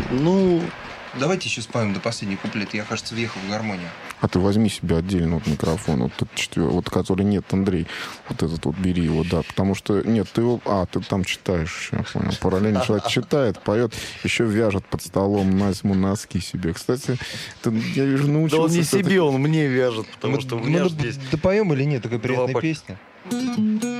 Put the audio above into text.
Ну... Давайте еще споем до последнего куплета. Я, кажется, въехал в гармонию. А ты возьми себе отдельно вот микрофон, вот этот вот который нет, Андрей, вот этот вот бери его, да, потому что нет, ты его, ты там читаешь, я понял, параллельно человек читает, поет, еще вяжет под столом, ему носки себе. Кстати, я вижу, научился. Да он не себе, он мне вяжет, потому что у меня Мы же здесь... допоем или нет? Такая приятная песня.